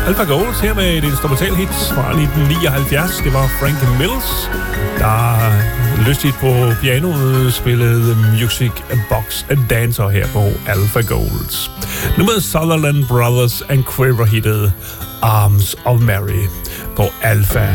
Alpha Gold her med et instrumentalhit fra 1979. Det var Frank Mills, der lystigt på pianoet spillede Music Box Dancer her på Alpha Gold. Nu med Sutherland Brothers and Quiver hittet Arms of Mary på Alpha